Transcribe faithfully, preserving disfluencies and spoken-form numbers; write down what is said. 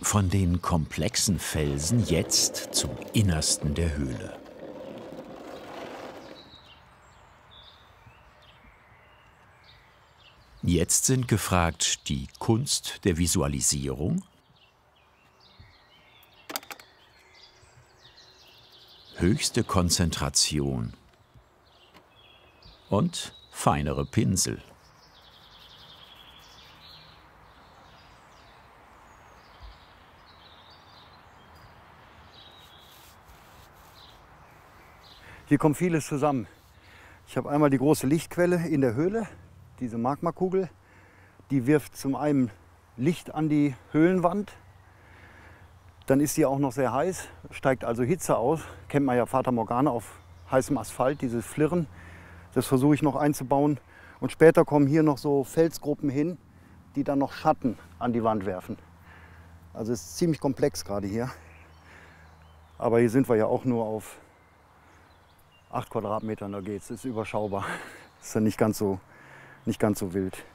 Von den komplexen Felsen jetzt zum Innersten der Höhle. Jetzt sind gefragt die Kunst der Visualisierung, höchste Konzentration und feinere Pinsel. Hier kommt vieles zusammen. Ich habe einmal die große Lichtquelle in der Höhle, diese Magmakugel. Die wirft zum einen Licht an die Höhlenwand. Dann ist die auch noch sehr heiß, steigt also Hitze aus. Kennt man ja Fata Morgana auf heißem Asphalt, dieses Flirren. Das versuche ich noch einzubauen. Und später kommen hier noch so Felsgruppen hin, die dann noch Schatten an die Wand werfen. Also es ist ziemlich komplex gerade hier. Aber hier sind wir ja auch nur auf acht Quadratmetern, da geht's. Das ist überschaubar. Das ist ja nicht ganz so, nicht ganz so wild.